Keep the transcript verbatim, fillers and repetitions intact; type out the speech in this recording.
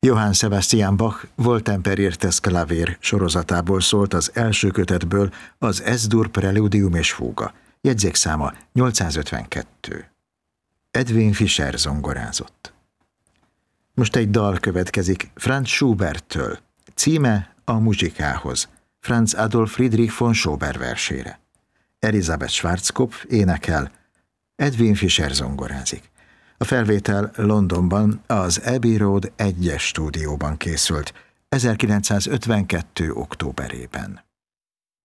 Johann Sebastian Bach Wohltemperiertes Klavier sorozatából szólt az első kötetből az Es-dur preludium és fúga, jegyzékszáma nyolcszázötvenkettő. Edwin Fischer zongorázott. Most egy dal következik Franz Schuberttől, címe A muzsikához, Franz Adolf Friedrich von Schober versére. Elisabeth Schwarzkopf énekel, Edwin Fischer zongorázik. A felvétel Londonban az Abbey Road egyes stúdióban készült, ezerkilencszázötvenkettő októberében.